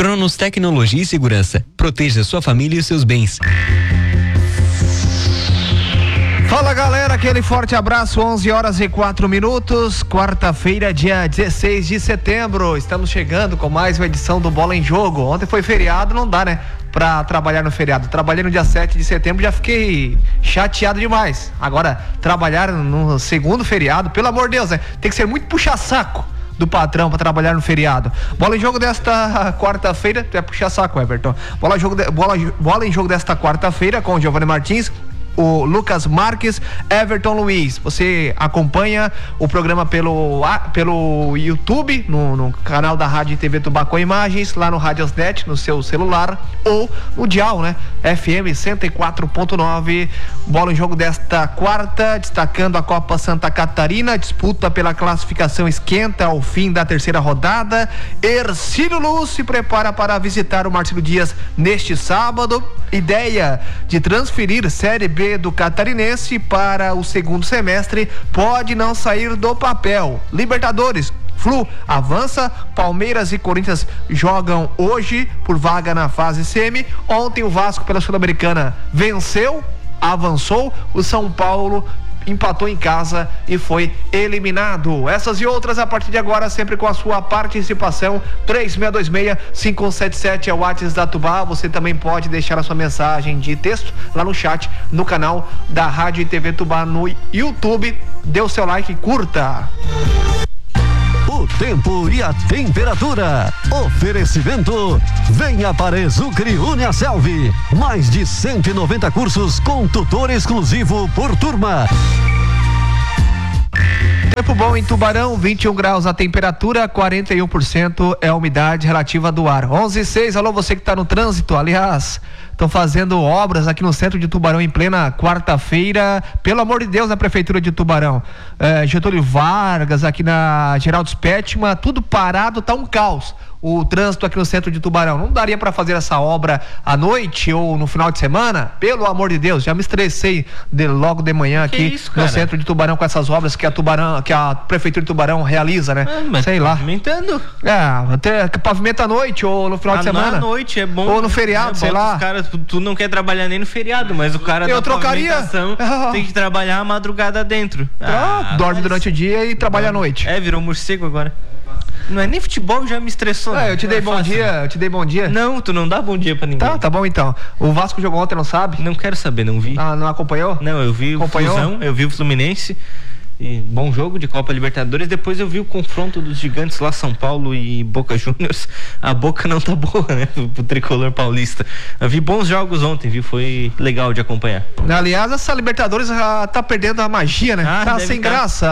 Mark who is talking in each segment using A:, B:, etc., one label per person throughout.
A: Cronos Tecnologia e Segurança. Proteja sua família e seus bens.
B: Fala galera, aquele forte abraço, 11h04, quarta-feira, dia 16 de setembro. Estamos chegando com mais uma edição do Bola em Jogo. Ontem foi feriado, não dá, né? Pra trabalhar no feriado. Trabalhei no dia 7 de setembro, já fiquei chateado demais. Agora, trabalhar no segundo feriado, pelo amor de Deus, né? Tem que ser muito puxa-saco do patrão para trabalhar no feriado. Bola em Jogo desta quarta-feira, tu é puxa-saco, Everton. Bola em Jogo desta quarta-feira com o Giovanni Martins, o Lucas Marques, Everton Luiz. Você acompanha o programa pelo YouTube, no canal da Rádio e TV Tubá com Imagens, lá no Radiosnet, no seu celular, ou no dial, né? FM 104.9. Bola em Jogo desta quarta, destacando a Copa Santa Catarina, disputa pela classificação esquenta ao fim da terceira rodada. Hercílio Luz se prepara para visitar o Marcelo Dias neste sábado. Ideia de transferir Série B do Catarinense para o segundo semestre pode não sair do papel. Libertadores, Flu avança, Palmeiras e Corinthians jogam hoje por vaga na fase semi. Ontem o Vasco pela Sul-Americana venceu, avançou, o São Paulo empatou em casa e foi eliminado. Essas e outras a partir de agora, sempre com a sua participação. 3626-5177 é o WhatsApp da Tubá. Você também pode deixar a sua mensagem de texto lá no chat, no canal da Rádio e TV Tubá no YouTube. Dê o seu like e curta.
C: O tempo e a temperatura. Oferecimento. Venha para Exucre Uniaselv. Mais de 190 cursos com tutor exclusivo por turma.
B: Tempo bom em Tubarão, 21 graus a temperatura, 41% é a umidade relativa do ar. 11:06, alô, você que está no trânsito, aliás, estão fazendo obras aqui no centro de Tubarão em plena quarta-feira, pelo amor de Deus, na prefeitura de Tubarão. Getúlio Vargas, aqui na Geraldo Spetman, tudo parado, tá um caos. O trânsito aqui no centro de Tubarão. Não daria para fazer essa obra à noite ou no final de semana? Pelo amor de Deus, já me estressei logo de manhã aqui no centro de Tubarão com essas obras que a prefeitura de Tubarão realiza, né? Sei lá.
D: Pavimentando.
B: Até pavimenta à noite ou no final de semana.
D: À noite é bom.
B: Ou no feriado, sei lá.
D: Cara, tu não quer trabalhar nem no feriado, mas o cara da pavimentação tem que trabalhar a madrugada dentro.
B: Dorme durante o dia e trabalha à noite.
D: Virou morcego agora. Não é nem futebol, já me estressou.
B: Eu te dei bom dia,
D: Não, tu não dá bom dia pra ninguém.
B: Tá bom então. O Vasco jogou ontem, não sabe?
D: Não quero saber, não vi.
B: Não acompanhou?
D: Não, eu vi o Flusão, eu vi o Fluminense. E bom jogo de Copa Libertadores. Depois eu vi o confronto dos gigantes lá, São Paulo e Boca Juniors. A Boca não tá boa, né, pro tricolor paulista. Eu vi bons jogos ontem, foi legal de acompanhar.
B: Aliás, essa Libertadores já tá perdendo a magia, né? Tá sem graça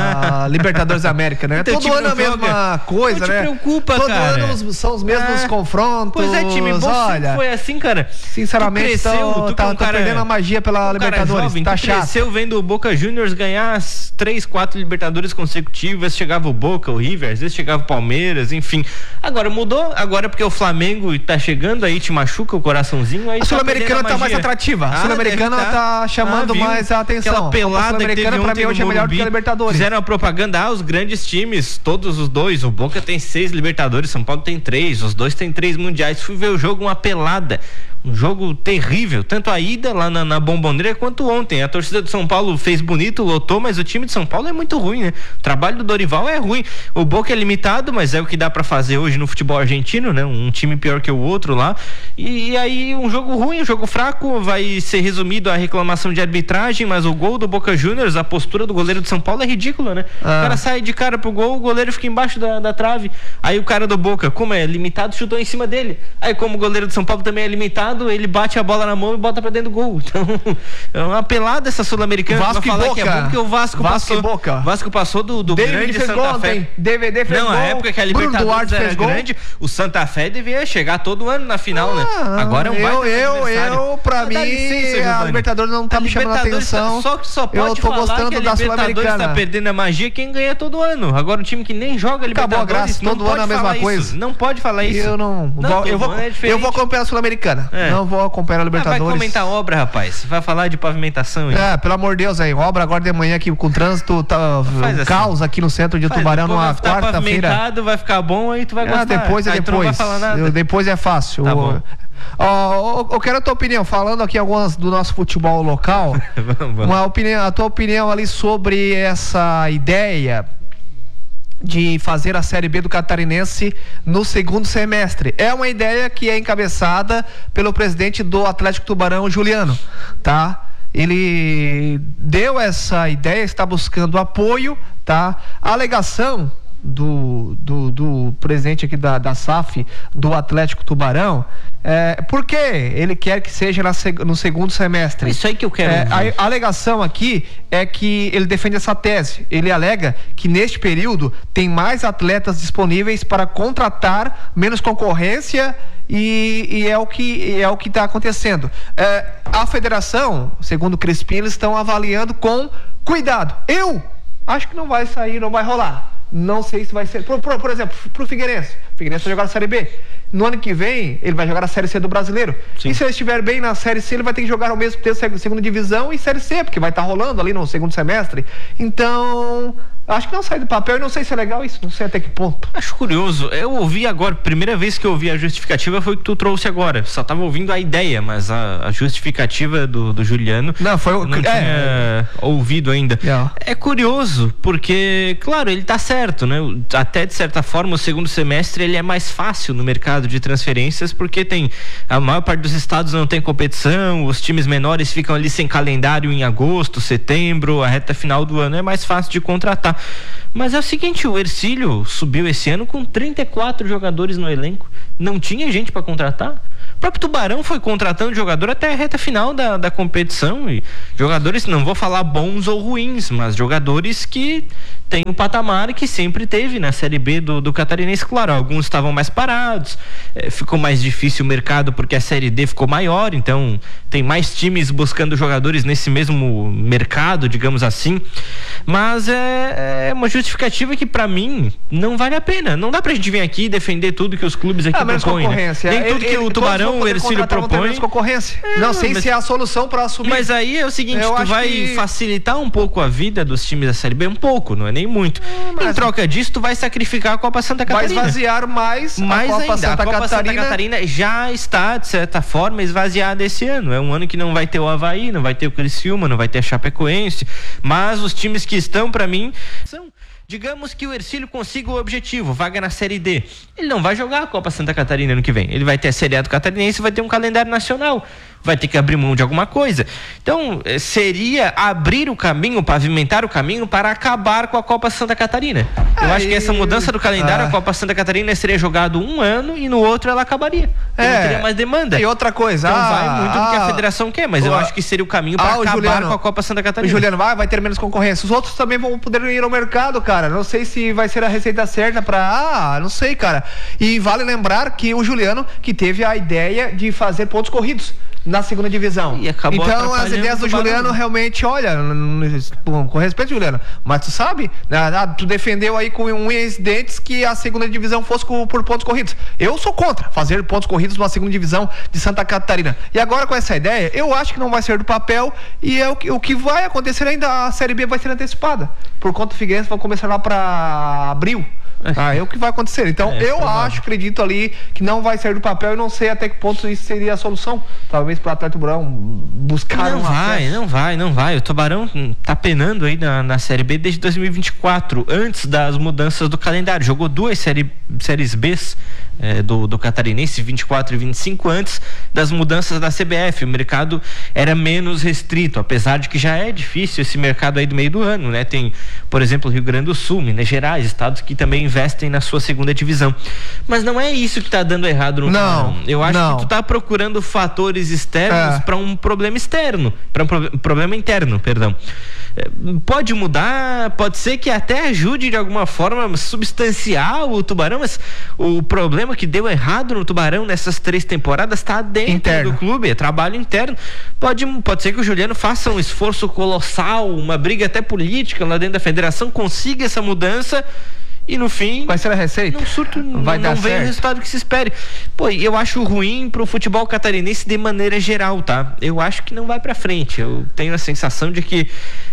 B: a Libertadores da América, né?
D: Então,
B: todo ano a mesma coisa, né?
D: Não te preocupa,
B: todo
D: cara.
B: Todo ano são os mesmos confrontos.
D: Pois é, time bom.
B: Olha,
D: foi assim, cara.
B: Sinceramente, tá perdendo a magia pela Libertadores.
D: Jovem,
B: tá chato.
D: Cresceu vendo o Boca Juniors ganhar 3, 4 Libertadores consecutivas, chegava o Boca, o River, às vezes chegava o Palmeiras, enfim. Agora mudou, agora porque o Flamengo tá chegando, aí te machuca o coraçãozinho. Aí
B: a Sul-Americana tá mais atrativa. A Sul-Americana tá chamando mais a atenção.
D: Aquela pelada que teve
B: pra mim hoje é melhor do que a Libertadores.
D: Fizeram a propaganda, os grandes times, todos os dois, o Boca tem 6 Libertadores, São Paulo tem 3, os dois tem 3 mundiais. Fui ver o jogo, uma pelada. Um jogo terrível, tanto a ida lá na Bombonera quanto ontem. A torcida do São Paulo fez bonito, lotou, mas o time de São Paulo é muito ruim, né? O trabalho do Dorival é ruim. O Boca é limitado, mas é o que dá pra fazer hoje no futebol argentino, né? Um time pior que o outro lá. E aí um jogo ruim, um jogo fraco, vai ser resumido a reclamação de arbitragem, mas o gol do Boca Juniors, a postura do goleiro de São Paulo é ridícula, né? O cara sai de cara pro gol, o goleiro fica embaixo da trave. Aí o cara do Boca, como é limitado, chutou em cima dele. Aí como o goleiro de São Paulo também é limitado, ele bate a bola na mão e bota pra dentro do gol. Então, é uma pelada essa Sul-Americana.
B: Vasco e Boca.
D: Que é bom porque o Vasco passou. Vasco passou do grande Santa Fé.
B: DVD fez
D: gol. Não, a época que a Libertadores era grande, o Santa Fé devia chegar todo ano na final, né? Agora é um baita
B: pra mim, a Libertadores não tá me chamando a atenção.
D: Só pode falar que a Libertadores tá perdendo a magia quem ganha todo ano. Agora o time que nem joga Libertadores,
B: acabou a graça, todo ano a mesma coisa.
D: Não pode falar isso.
B: Eu vou acompanhar a Sul-Americana. Não vou acompanhar a Libertadores.
D: Vai comentar obra, rapaz. Vai falar de pavimentação aí.
B: Pelo amor de Deus aí. Obra agora de manhã aqui com o trânsito,
D: assim.
B: caos aqui no centro de Tubarão numa quarta-feira.
D: Vai ficar bom, aí tu vai gostar.
B: Depois é depois.
D: Não vai falar nada.
B: Depois é fácil.
D: Tá bom.
B: Eu quero a tua opinião, falando aqui algumas do nosso futebol local.
D: Vamos.
B: A tua opinião ali sobre essa ideia de fazer a Série B do Catarinense no segundo semestre. É uma ideia que é encabeçada pelo presidente do Atlético Tubarão, Juliano, tá? Ele deu essa ideia, está buscando apoio, tá? A alegação do presidente aqui da SAF, do Atlético Tubarão, porque ele quer que seja no segundo semestre.
D: Isso aí que eu quero.
B: A alegação aqui é que ele defende essa tese. Ele alega que neste período tem mais atletas disponíveis para contratar, menos concorrência, e é o que está acontecendo. A federação, segundo o Crispim, eles estão avaliando com cuidado. Eu acho que não vai sair, não vai rolar. Não sei se vai ser. Por exemplo, pro Figueirense. O Figueirense vai jogar a Série B. No ano que vem, ele vai jogar a Série C do Brasileiro. Sim. E se ele estiver bem na Série C, ele vai ter que jogar ao mesmo tempo segunda divisão e Série C, porque vai estar rolando ali no segundo semestre. Então, acho que não sai do papel e não sei se é legal isso, não sei até que ponto.
D: Acho curioso. Eu ouvi agora, primeira vez que eu ouvi a justificativa foi que tu trouxe agora. Só tava ouvindo a ideia, mas a justificativa do Juliano
B: não
D: tinha ouvido ainda. É curioso, porque, claro, ele tá certo, né? Até de certa forma, o segundo semestre ele é mais fácil no mercado de transferências, porque a maior parte dos estados não tem competição, os times menores ficam ali sem calendário em agosto, setembro, a reta final do ano é mais fácil de contratar. Mas é o seguinte, o Hercílio subiu esse ano com 34 jogadores no elenco, não tinha gente para contratar. O próprio Tubarão foi contratando jogador até a reta final da competição, e jogadores, não vou falar bons ou ruins, mas jogadores que tem um patamar que sempre teve na Série B do Catarinense. Claro, alguns estavam mais parados, ficou mais difícil o mercado porque a Série D ficou maior, então tem mais times buscando jogadores nesse mesmo mercado, digamos assim. Mas é uma justificativa que pra mim não vale a pena. Não dá pra gente vir aqui e defender tudo que os clubes aqui propõem, né? Nem tudo que o Tubarão, o Hercílio propõe.
B: Concorrência. Não sei se é a solução pra subir.
D: Mas aí é o seguinte, tu vai facilitar um pouco a vida dos times da Série B, um pouco, não é nem muito. Em troca disso, tu vai sacrificar a Copa Santa Catarina.
B: Vai esvaziar mais a Copa Santa Catarina.
D: Santa Catarina já está, de certa forma, esvaziada esse ano. É um ano que não vai ter o Avaí, não vai ter o Criciúma, não vai ter a Chapecoense, mas os times que estão, pra mim, são... Digamos que o Hercílio consiga o objetivo, vaga na Série D. Ele não vai jogar a Copa Santa Catarina ano que vem. Ele vai ter a Série A do Catarinense e vai ter um calendário nacional. Vai ter que abrir mão de alguma coisa. Então, seria abrir o caminho, pavimentar o caminho para acabar com a Copa Santa Catarina. Eu acho que essa mudança do calendário, a Copa Santa Catarina seria jogado um ano e no outro ela acabaria. Não teria mais demanda.
B: E outra coisa.
D: Então vai muito do que a federação quer, mas eu acho que seria o caminho para acabar Juliano, com a Copa Santa Catarina.
B: O Juliano vai ter menos concorrência. Os outros também vão poder ir ao mercado, cara. Não sei se vai ser a receita certa para... não sei, cara. E vale lembrar que o Juliano que teve a ideia de fazer pontos corridos na segunda divisão. Então as ideias do Juliano realmente, olha, com respeito, Juliano, mas tu sabe, tu defendeu aí com unhas e dentes que a segunda divisão fosse por pontos corridos. Eu sou contra fazer pontos corridos na segunda divisão de Santa Catarina. E agora com essa ideia, eu acho que não vai ser do papel e o que vai acontecer ainda, a Série B vai ser antecipada. Por conta do Figueirense, vai começar lá para abril. É o que vai acontecer. Então, acredito ali que não vai sair do papel e não sei até que ponto isso seria a solução. Talvez para o Atlético Tubarão buscar
D: Não vai. O Tubarão tá penando aí na Série B desde 2024, antes das mudanças do calendário. Jogou duas séries B do Catarinense, 24 e 25, antes das mudanças da CBF. O mercado era menos restrito, apesar de que já é difícil esse mercado aí do meio do ano, né? Tem, por exemplo, Rio Grande do Sul, Minas Gerais, estados que também investem na sua segunda divisão. Mas não é isso que tá dando errado no Tubarão. Eu acho que tu tá procurando fatores externos para um problema externo, para um problema interno, perdão. Pode mudar, pode ser que até ajude de alguma forma substanciar o Tubarão, mas o problema que deu errado no Tubarão nessas 3 temporadas está dentro do clube, é trabalho interno. Pode ser que o Juliano faça um esforço colossal, uma briga até política lá dentro da federação, consiga essa mudança e no fim
B: Vai ser a receita?
D: não surto,
B: Vai
D: não
B: dar
D: vem o
B: certo?
D: resultado que se espere. Pô, eu acho ruim pro futebol catarinense de maneira geral, tá? Eu acho que não vai pra frente. Eu tenho a sensação de que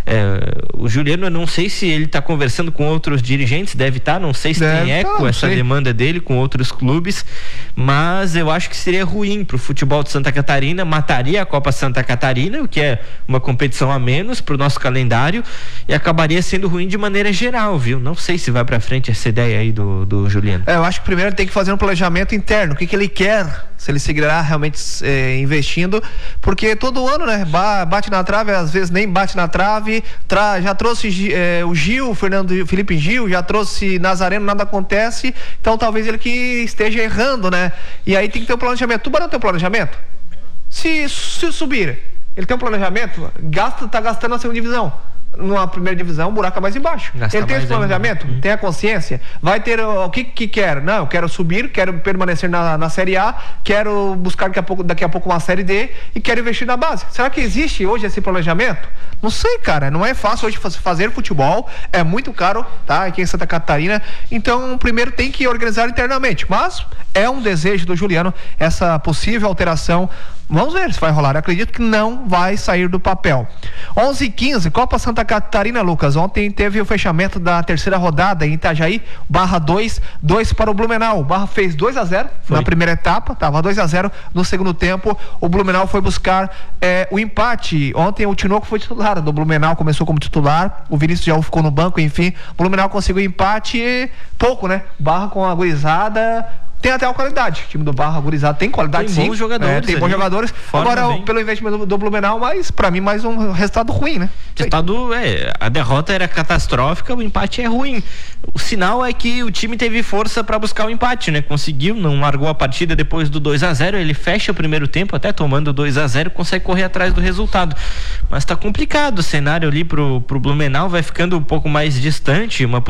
D: o Juliano, eu não sei se ele tá conversando com outros dirigentes, deve estar, não sei se
B: Deve
D: tem eco
B: não
D: essa
B: sei.
D: demanda dele com outros clubes, mas eu acho que seria ruim pro futebol de Santa Catarina, mataria a Copa Santa Catarina, o que é uma competição a menos pro nosso calendário, e acabaria sendo ruim de maneira geral, viu? Não sei se vai pra frente essa ideia aí do Juliano.
B: Eu acho que primeiro tem que fazer um planejamento interno, o que ele quer, se ele seguirá realmente investindo, porque todo ano, né, bate na trave, às vezes nem bate na trave, já trouxe o Gil, Felipe Gil, já trouxe Nazareno, nada acontece, então talvez ele que esteja errando, né, e aí tem que ter um planejamento. Tubarão tem um planejamento? Se subir, ele tem um planejamento, tá gastando na segunda divisão. Numa primeira divisão, o buraco é mais embaixo.
D: Gasta
B: Ele tem
D: mais
B: esse planejamento? Tem a consciência? Vai ter o que quer? Não, eu quero subir, quero permanecer na Série A, quero buscar daqui a pouco uma Série D e quero investir na base. Será que existe hoje esse planejamento? Não sei, cara. Não é fácil hoje fazer futebol, é muito caro, tá? Aqui em Santa Catarina. Então, primeiro tem que organizar internamente. Mas é um desejo do Juliano essa possível alteração. Vamos ver se vai rolar. Eu acredito que não vai sair do papel. 11h15, Copa Santa Catarina, Lucas. Ontem teve o fechamento da terceira rodada em Itajaí, Barra 2 para o Blumenau. O Barra fez 2-0 na primeira etapa, tava 2-0 no segundo tempo. O Blumenau foi buscar o empate. Ontem o Tinoco foi titular do Blumenau, começou como titular. O Vinícius já ficou no banco, enfim. O Blumenau conseguiu empate e pouco, né? Barra com a gurizada. Tem até a qualidade. O time do Barra, gurizada, tem qualidade,
D: tem
B: sim.
D: Bons jogadores,
B: tem bons jogadores. Agora, pelo investimento do Blumenau, mas pra mim, mais um resultado ruim, né?
D: A derrota era catastrófica, o empate é ruim. O sinal é que o time teve força para buscar o empate, né? Conseguiu, não largou a partida depois do 2-0, ele fecha o primeiro tempo, até tomando 2-0, consegue correr atrás do resultado. Mas tá complicado o cenário ali pro Blumenau, vai ficando um pouco mais distante, uma